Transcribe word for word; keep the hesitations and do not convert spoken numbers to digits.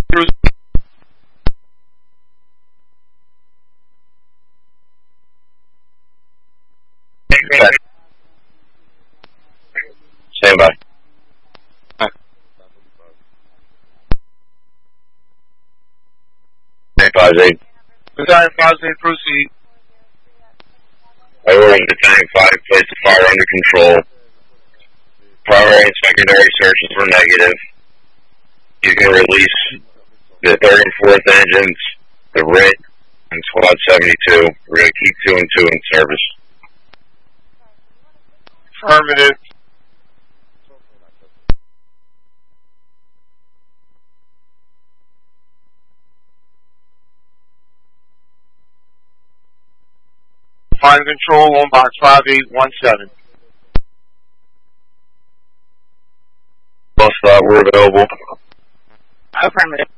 Stand by. five eight. Battalion five eight, proceed. I order Battalion five, place the fire under control. Primary and secondary searches were negative. You can release the third and fourth engines, the R I T, and Squad seventy-two. We're going to keep two and two in service. Affirmative. Fire control on box five eight one seven. Bus stop, we're available. Affirmative.